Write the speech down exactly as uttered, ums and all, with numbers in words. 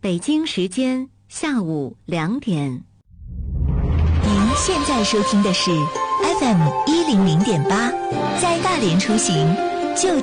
北京时间下午两点。 您现在收听的是 F M 一零零点八，在大连出行就